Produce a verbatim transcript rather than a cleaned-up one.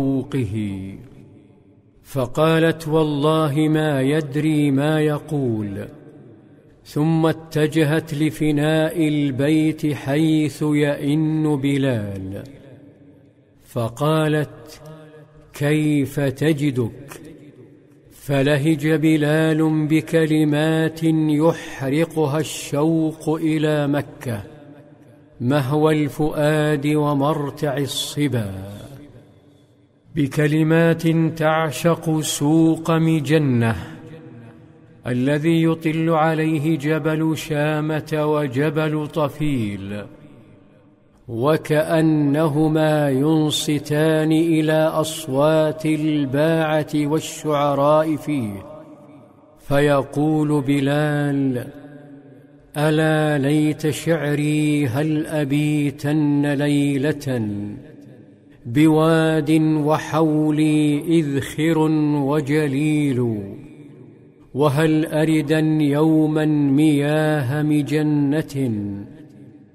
فوقه. فقالت: والله ما يدري ما يقول. ثم اتجهت لفناء البيت حيث يئن بلال، فقالت: كيف تجدك؟ فلهج بلال بكلمات يحرقها الشوق إلى مكة، مهوى الفؤاد ومرتع الصبا، بكلمات تعشق سوق مجنة الذي يطل عليه جبل شامة وجبل طفيل، وكأنهما ينصتان إلى أصوات الباعة والشعراء فيه. فيقول بلال: ألا ليت شعري هل أبيتن ليلة بواد وحولي إذخر وجليل، وهل أردن يوما مياه مجنة